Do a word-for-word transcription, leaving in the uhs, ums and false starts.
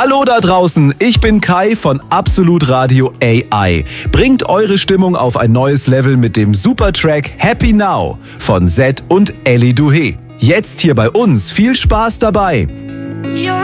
Hallo da draußen, ich bin Kai von Absolut Radio A I. Bringt eure Stimmung auf ein neues Level mit dem Supertrack Happy Now von Zed und Ellie Duhé. Jetzt hier bei uns, viel Spaß dabei!